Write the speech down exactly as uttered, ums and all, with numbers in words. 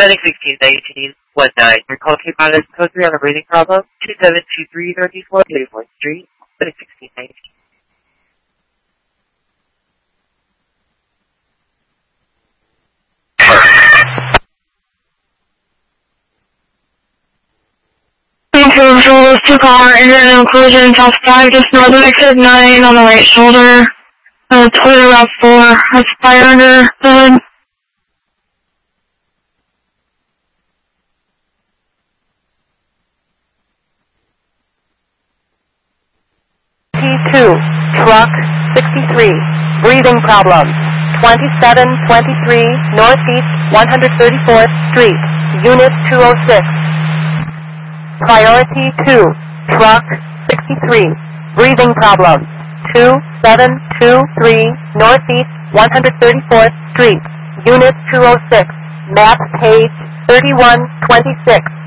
Medic sixteen nineteen one nine. Your call came out as code three on a breathing problem. two seven two three Northeast one eighty-fourth Street. Medic sixteen nineteen. Control two car, internet collision, south five, just north of exit nine on the right shoulder. Uh, Toyota RAV four, that's fire under hood. T two, truck sixty-three, breathing problems, twenty-seven twenty-three Northeast one hundred thirty-fourth Street, Unit two oh six. Priority two, truck sixty-three, breathing problems, two seven two three Northeast one hundred thirty-fourth Street, Unit two oh six, map page thirty-one twenty-six.